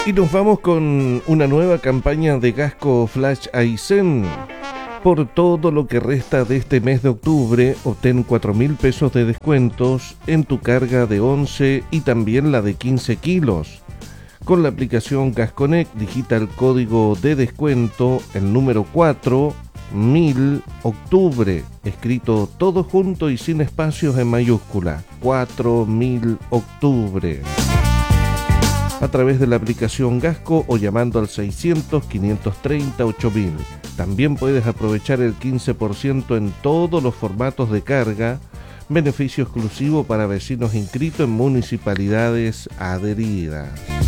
Y nos vamos con una nueva campaña de Gasco Flash Aysén. Por todo lo que resta de este mes de octubre, obtén 4.000 pesos de descuentos en tu carga de 11 y también la de 15 kilos. Con la aplicación Gasconnect, digita el código de descuento, el número 4000 octubre, escrito todo junto y sin espacios en mayúscula, 4000 octubre. A través de la aplicación Gasco o llamando al 600-530-8000. También puedes aprovechar el 15% en todos los formatos de carga, beneficio exclusivo para vecinos inscritos en municipalidades adheridas.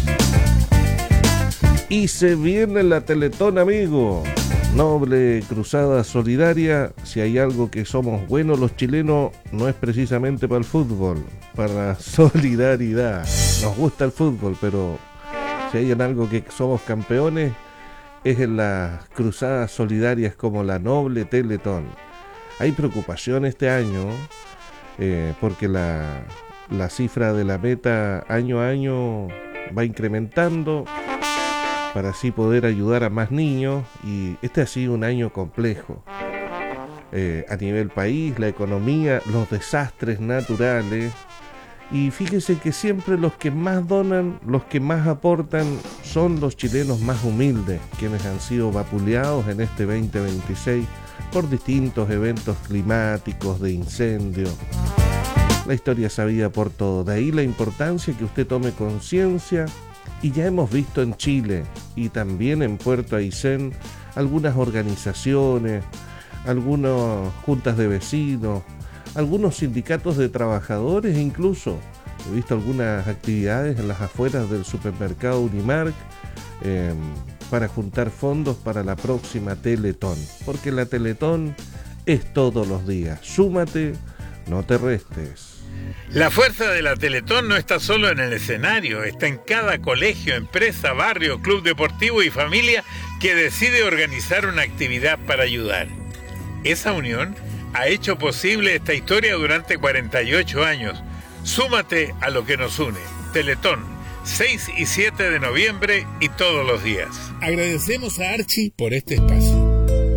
Y se viene la Teletón, amigo. Noble cruzada solidaria. Si hay algo que somos buenos los chilenos, no es precisamente para el fútbol, para la solidaridad. Nos gusta el fútbol, pero si hay en algo que somos campeones, es en las cruzadas solidarias como la Noble Teletón. Hay preocupación este año, porque la cifra de la meta año a año va incrementando, para así poder ayudar a más niños, y este ha sido un año complejo a nivel país, la economía, los desastres naturales, y fíjese que siempre los que más donan, los que más aportan son los chilenos más humildes, quienes han sido vapuleados en este 2026 por distintos eventos climáticos, de incendios. La historia sabida por todo, de ahí la importancia que usted tome conciencia. Y ya hemos visto en Chile y también en Puerto Aysén algunas organizaciones, algunas juntas de vecinos, algunos sindicatos de trabajadores incluso. He visto algunas actividades en las afueras del supermercado Unimark para juntar fondos para la próxima Teletón. Porque la Teletón es todos los días. Súmate, no te restes. La fuerza de la Teletón no está solo en el escenario, está en cada colegio, empresa, barrio, club deportivo y familia que decide organizar una actividad para ayudar. Esa unión ha hecho posible esta historia durante 48 años. Súmate a lo que nos une. Teletón, 6 y 7 de noviembre y todos los días. Agradecemos a Archie por este espacio.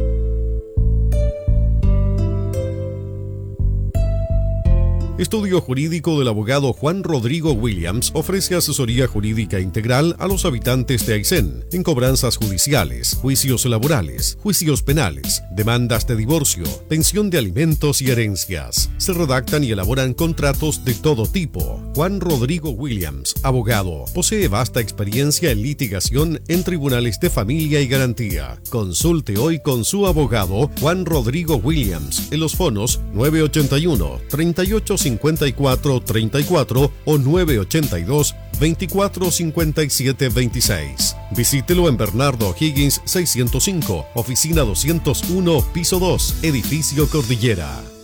Estudio Jurídico del abogado Juan Rodrigo Williams ofrece asesoría jurídica integral a los habitantes de Aysén en cobranzas judiciales, juicios laborales, juicios penales, demandas de divorcio, pensión de alimentos y herencias. Se redactan y elaboran contratos de todo tipo. Juan Rodrigo Williams, abogado, posee vasta experiencia en litigación en tribunales de familia y garantía. Consulte hoy con su abogado Juan Rodrigo Williams en los fonos 981 38 54 34 o 982 24 57 26. Visítelo en Bernardo Higgins 605, oficina 201, piso 2, edificio Cordillera.